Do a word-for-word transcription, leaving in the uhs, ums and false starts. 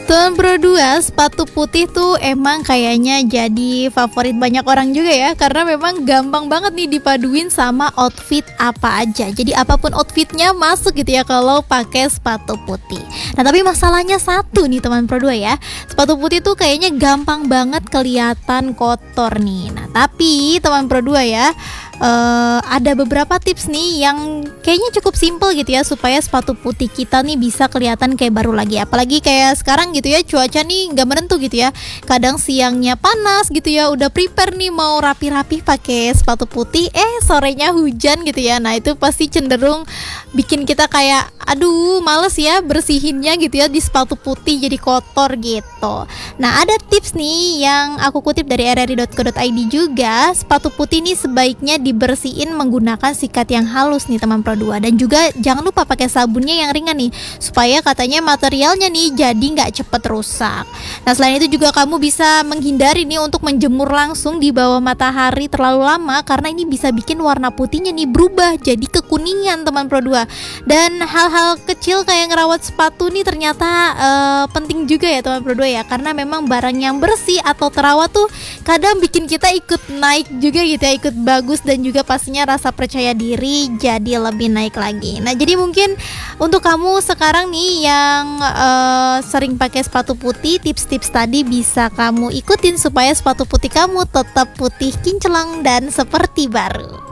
Tuan Pro dua, sepatu putih tuh emang kayaknya jadi favorit banyak orang juga ya. Karena memang gampang banget nih dipaduin sama outfit apa aja. Jadi apapun outfitnya masuk gitu ya kalau pakai sepatu putih. Nah tapi masalahnya satu nih teman Pro dua ya. Sepatu putih tuh kayaknya gampang banget kelihatan kotor nih. Nah tapi teman Pro dua ya, Uh, ada beberapa tips nih yang kayaknya cukup simple gitu ya supaya sepatu putih kita nih bisa kelihatan kayak baru lagi. Apalagi kayak sekarang gitu ya, cuaca nih nggak menentu gitu ya. Kadang siangnya panas gitu ya, udah prepare nih mau rapi-rapi pakai sepatu putih, eh sorenya hujan gitu ya. Nah itu pasti cenderung bikin kita kayak aduh males ya bersihinnya gitu ya, di sepatu putih jadi kotor gitu. Nah ada tips nih yang aku kutip dari r r i dot co dot i d juga. Sepatu putih nih sebaiknya dibersihin menggunakan sikat yang halus nih teman Pro dua. Dan juga jangan lupa pakai sabunnya yang ringan nih, supaya katanya materialnya nih jadi nggak cepet rusak. Nah selain itu juga kamu bisa menghindari nih untuk menjemur langsung di bawah matahari terlalu lama, karena ini bisa bikin warna putihnya nih berubah jadi kekuningan teman Pro dua. Dan hal-hal kecil kayak ngerawat sepatu nih ternyata uh, penting juga ya teman Pro dua ya, karena memang barang yang bersih atau terawat tuh kadang bikin kita ikut naik juga gitu ya, ikut bagus, dan juga pastinya rasa percaya diri jadi lebih naik lagi. Nah jadi mungkin untuk kamu sekarang nih yang uh, sering pakai sepatu putih, tips-tips tadi bisa kamu ikutin supaya sepatu putih kamu tetap putih kinclong dan seperti baru.